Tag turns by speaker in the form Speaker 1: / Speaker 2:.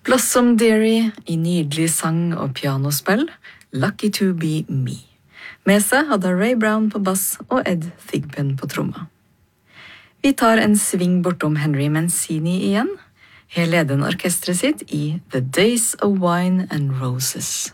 Speaker 1: Blossom Dearie i nydelig sang og pianospill, Lucky to be me. Med seg hadde Ray Brown på bass og Ed Thigpen på tromma. Vi tar en sving bortom Henry Mancini igjen. Her leder han orkestret sitt i The Days of Wine and Roses.